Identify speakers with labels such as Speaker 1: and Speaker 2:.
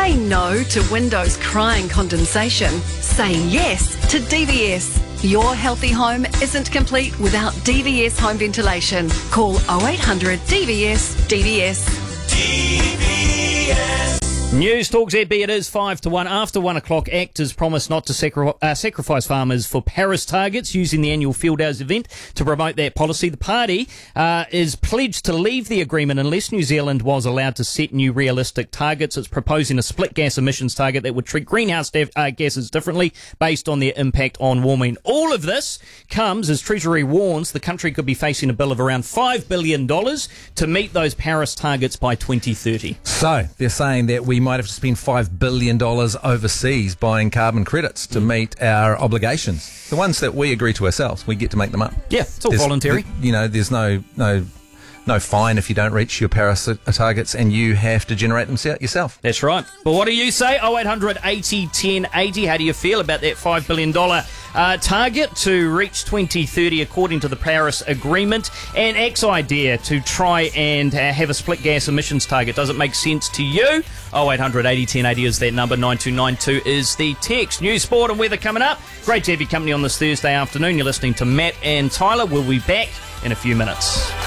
Speaker 1: Say no to windows crying condensation. Say yes to DVS. Your healthy home isn't complete without DVS home ventilation. Call 0800 DVS DVS.
Speaker 2: News Talk ZB, it is 5 to 1. After 1 o'clock, actors promise not to sacrifice farmers for Paris targets using the annual Field Hours event to promote that policy. The party is pledged to leave the agreement unless New Zealand was allowed to set new realistic targets. It's proposing a split gas emissions target that would treat greenhouse gases differently based on their impact on warming. All of this comes as Treasury warns the country could be facing a bill of around $5 billion to meet those Paris targets by 2030.
Speaker 3: So they're saying that we might have to spend $5 billion overseas buying carbon credits to meet our obligations. The ones that we agree to ourselves, we get to make them up.
Speaker 2: Yeah, it's all voluntary.
Speaker 3: There's no fine if you don't reach your Paris targets, and you have to generate them yourself.
Speaker 2: That's right. But what do you say? 0800 80 10 80. How do you feel about that $5 billion target to reach 2030 according to the Paris Agreement? And X idea to try and have a split gas emissions target. Does it make sense to you? 0800 80 10 80 is that number. 9292 is the text. News, sport and weather coming up. Great to have your company on this Thursday afternoon. You're listening to Matt and Tyler. We'll be back in a few minutes.